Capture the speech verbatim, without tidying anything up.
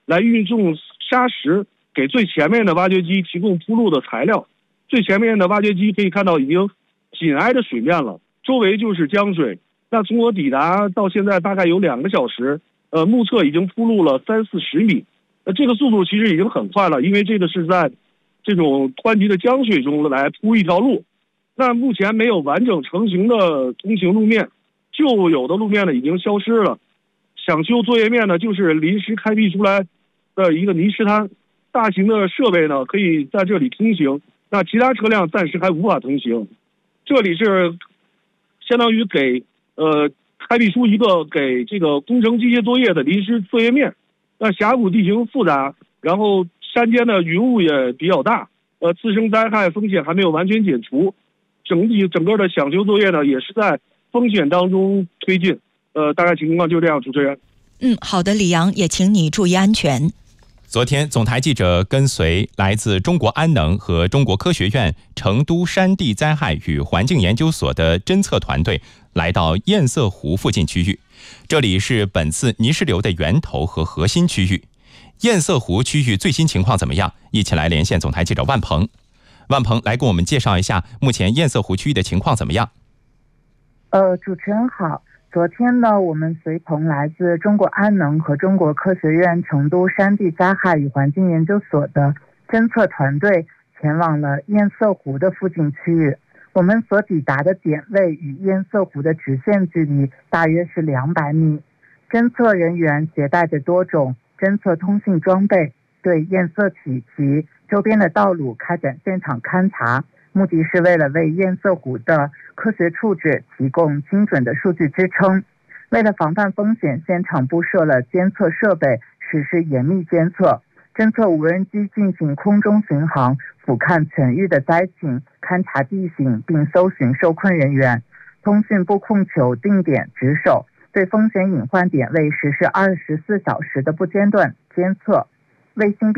来运送沙石给最前面的挖掘机提供铺路的材料。最前面的挖掘机可以看到已经紧挨着水面了，周围就是江水。那从我抵达到现在大概有两个小时，呃，目测已经铺路了三四十米。那这个速度其实已经很快了，因为这个是在这种湍急的江水中来铺一条路。那目前没有完整成型的通行路面，旧有的路面呢已经消失了。想修作业面呢，就是临时开辟出来的一个泥石滩，大型的设备呢可以在这里通行，那其他车辆暂时还无法通行。这里是相当于给呃开辟出一个给这个工程机械作业的临时作业面。那峡谷地形复杂，然后山间的云雾也比较大，呃，次生灾害风险还没有完全解除。整体整个的抢修作业呢，也是在风险当中推进。呃，大概情况就这样，主持人。 嗯，好的，李阳，也请你注意安全。 昨天，总台记者跟随来自中国安能和中国科学院成都山地灾害与环境研究所的侦测团队来到堰塞湖附近区域，这里是本次泥石流的源头和核心区域。堰塞湖区域最新情况怎么样？一起来连线总台记者万鹏。万鹏来给我们介绍一下目前堰塞湖区域的情况怎么样？ 呃，主持人好。昨天呢，我们随同来自中国安能和中国科学院成都山地灾害与环境研究所的侦测团队前往了堰塞湖的附近区域。我们所抵达的点位与堰塞湖的直线距离大约是两百米。侦测人员携带着多种侦测通信装备，对堰塞体及周边的道路开展现场勘查，目的是为了为堰塞湖的科学处置提供精准的数据支撑。为了防范风险，现场布设了监测设备，实施严密监测。侦测无人机进行空中巡航，俯瞰全域的灾情，勘察地形，并搜寻受困人员。通讯部控球定点值守，对风险隐患点位实施二十四小时的不间断监测。卫星